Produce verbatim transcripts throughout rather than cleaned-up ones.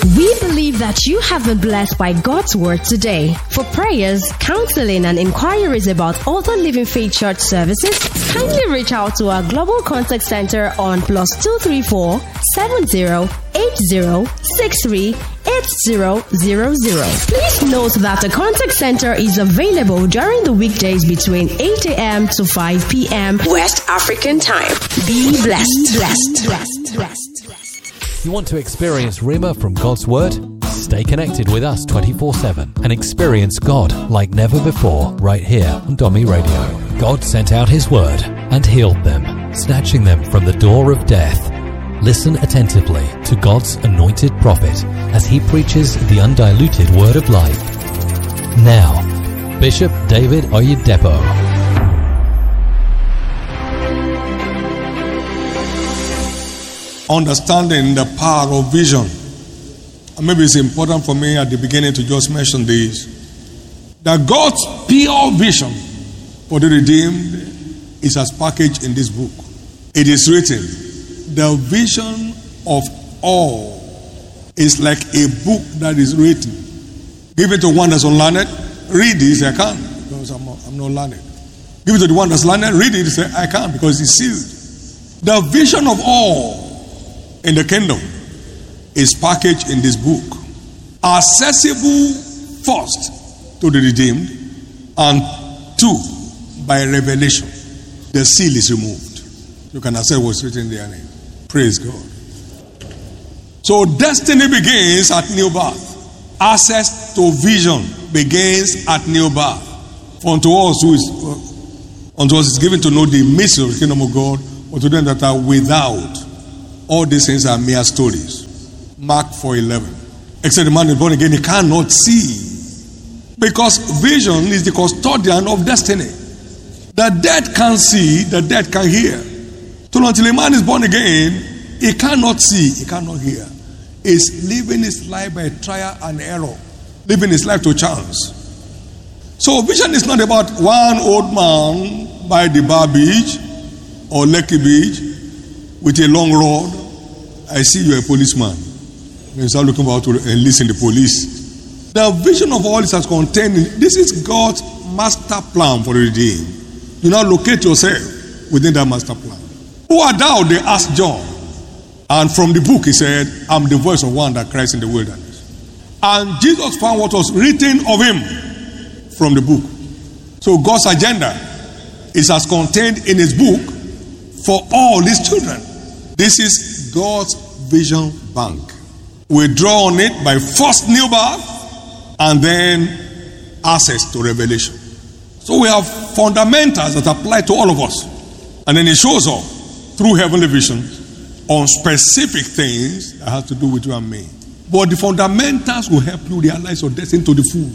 We believe that you have been blessed by God's word today. For prayers, counseling, and inquiries about other Living Faith Church services, kindly reach out to our Global Contact Center on plus two three four seven zero eight zero six three eight zero zero zero. Please note that the contact center is available during the weekdays between eight a.m. to five p.m. West African time. Be blessed. Blessed. Blessed. Blessed. You want to experience Rhema from God's Word? Stay connected with us twenty-four seven and experience God like never before right here on Domi Radio. God sent out His Word and healed them, snatching them from the door of death. Listen attentively to God's anointed prophet as he preaches the undiluted Word of life. Now, Bishop David Oyedepo. Understanding the power of vision. And maybe it's important for me at the beginning to just mention this. That God's pure vision for the redeemed is as packaged in this book. It is written, the vision of all is like a book that is written. Give it to one that's unlearned, read this, I can't, because I'm not, I'm not learned. Give it to the one that's learned, read it, say, I can't, because it's sealed. The vision of all in the kingdom is packaged in this book, accessible first to the redeemed, and two, by revelation. The seal is removed. You can access what's written there. Praise God. So destiny begins at new birth. Access to vision begins at new birth. For unto us who is uh, unto us is given to know the mystery of the kingdom of God, but to them that are without, all these things are mere stories. Mark four eleven. Except the man is born again, he cannot see. Because vision is the custodian of destiny. The dead can see, the dead can hear. So until a man is born again, he cannot see, he cannot hear. He's living his life by trial and error. Living his life to chance. So vision is not about one old man by the Bar Beach or Lekki Beach with a long rod. I see you're a policeman. You start looking about to enlist in the police. The vision of all is as contained in, this is God's master plan for the redeemed. You now locate yourself within that master plan. Who art thou? They asked John. And from the book he said, I'm the voice of one that cries in the wilderness. And Jesus found what was written of him from the book. So God's agenda is as contained in his book for all his children. This is God's vision bank. We draw on it by first new birth and then access to revelation. So we have fundamentals that apply to all of us. And then it shows up through heavenly vision on specific things that have to do with you and me. But the fundamentals will help you realize your destiny to the full.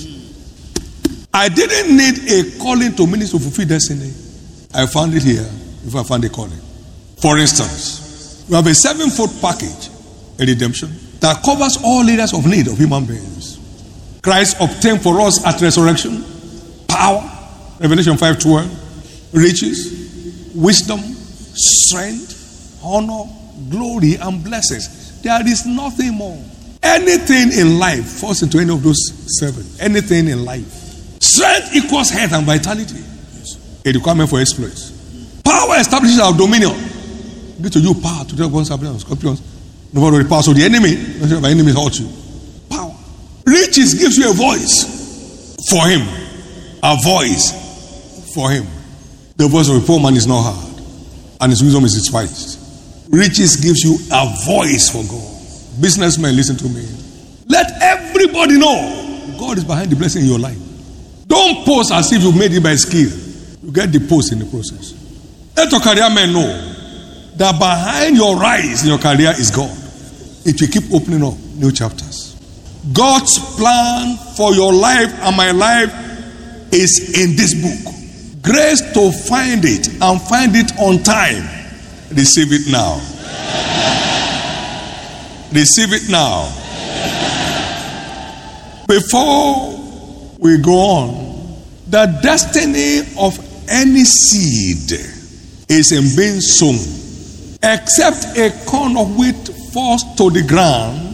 I didn't need a calling to minister to fulfill destiny. I found it here if I found a calling. For instance, we have a seven-fold package in redemption that covers all areas of need of human beings. Christ obtained for us at resurrection power, Revelation five twelve, riches, wisdom, strength, honor, glory, and blessings. There is nothing more. Anything in life falls into any of those seven. Anything in life. Strength equals health and vitality. A requirement for exploits. Power establishes our dominion. Give to you power to take upon serpents and scorpions. No matter the power of the enemy, not my enemy hurt you. Power. Riches gives you a voice for him. A voice for him. The voice of a poor man is not hard, and his wisdom is despised. Riches gives you a voice for God. Businessmen, listen to me. Let everybody know God is behind the blessing in your life. Don't pose as if you made it by skill. You get the post in the process. Let your career men know that behind your rise in your career is God. It will keep opening up new chapters. God's plan for your life and my life is in this book. Grace to find it and find it on time. Receive it now. Receive it now. Before we go on, the destiny of any seed is in being sown. Except a corn of wheat falls to the ground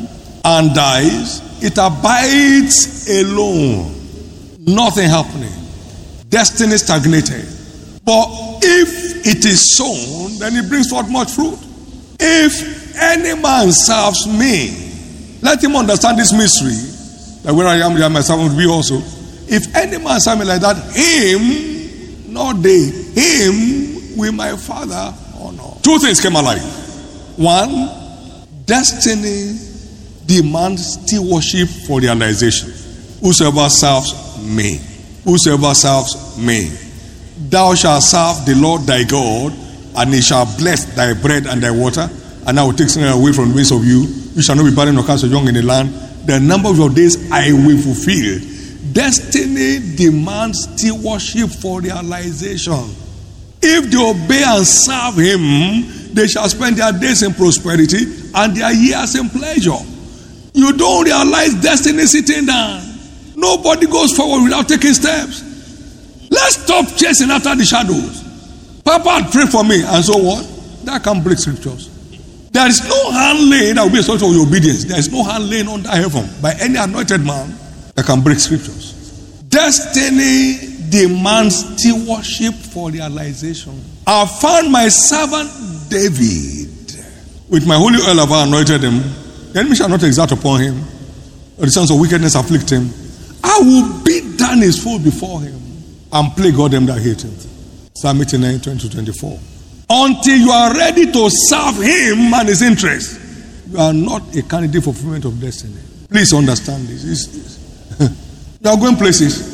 and dies, it abides alone. Nothing happening. Destiny stagnated. But if it is sown, then it brings forth much fruit. If any man serves me, let him understand this mystery, that where I am, there my servant will be also. If any man serve me like that, him, not they, him will my Father honor. Two things came alive. One, destiny demands stewardship for realization. Whosoever serves me, whosoever serves me, thou shalt serve the Lord thy God, and he shall bless thy bread and thy water, and I will take sin away from the ways of you. You shall not be barren nor cast young in the land. The number of your days I will fulfill. Destiny demands stewardship for realization. If they obey and serve him, they shall spend their days in prosperity and their years in pleasure. You don't realize destiny sitting down. Nobody goes forward without taking steps. Let's stop chasing after the shadows. Papa, pray for me, and so what? That can break scriptures. There is no hand laying that will be a source of your obedience. There is no hand laying under heaven by any anointed man that can break scriptures. Destiny demands stewardship for realization. I found my servant David. With my holy oil have I anointed him. The enemy shall not exalt upon him, or the sons of wickedness afflict him. I will beat down his foe before him and plague all them that hate him. Psalm eighty-nine, twenty to twenty-four. Until you are ready to serve him and his interests, you are not a candidate for fulfillment of destiny. Please understand this. It's, it's, you are going places.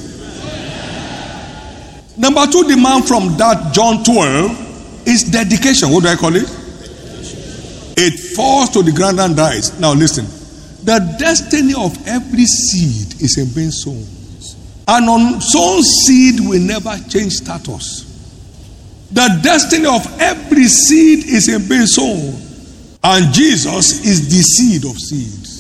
Number two demand from that John twelve is dedication. What do I call it? It falls to the ground and dies. Now listen. The destiny of every seed is in being sown. An unsown seed will never change status. The destiny of every seed is in being sown. And Jesus is the seed of seeds.